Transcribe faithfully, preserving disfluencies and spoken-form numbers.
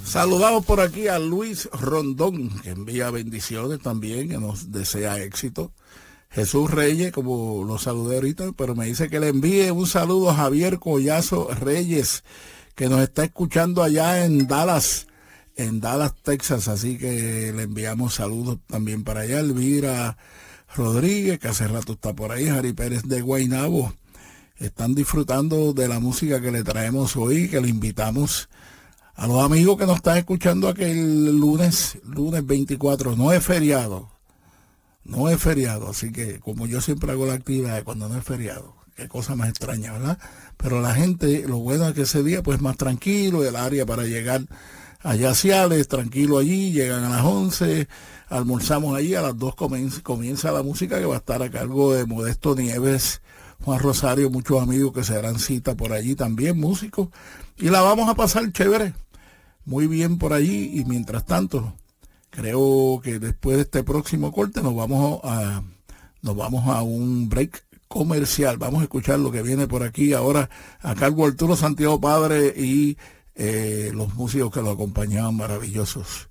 Saludamos por aquí a Luis Rondón, que envía bendiciones también, que nos desea éxito. Jesús Reyes, como lo saludé ahorita, pero me dice que le envíe un saludo a Javier Collazo Reyes, que nos está escuchando allá en Dallas, en Dallas, Texas, así que le enviamos saludos también para allá. Elvira Rodríguez, que hace rato está por ahí, Jari Pérez de Guaynabo, están disfrutando de la música que le traemos hoy, que le invitamos a los amigos que nos están escuchando aquel lunes, lunes veinticuatro, no es feriado, no es feriado, así que como yo siempre hago la actividad cuando no es feriado, qué cosa más extraña, ¿verdad? Pero la gente, lo bueno es que ese día pues más tranquilo, el área para llegar allá a Ciales, tranquilo allí, llegan a las once, almorzamos allí, a las dos comienza, comienza la música que va a estar a cargo de Modesto Nieves, Juan Rosario, muchos amigos que se darán cita por allí también, músicos, y la vamos a pasar chévere, muy bien por allí, y mientras tanto, creo que después de este próximo corte nos vamos a, nos vamos a un break comercial, vamos a escuchar lo que viene por aquí ahora a cargo Arturo Santiago Padre y eh, los músicos que lo acompañaban maravillosos.